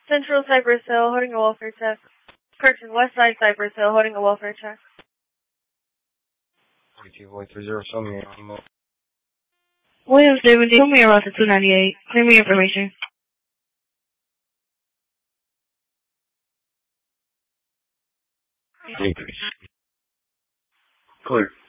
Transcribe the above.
Central Cypress Hill, holding a welfare check. Correction, West Side Cypress Hill, holding a welfare check. 42.30, show me your email. Williams David, show me around to 298. Clear me information. Increase. Clear.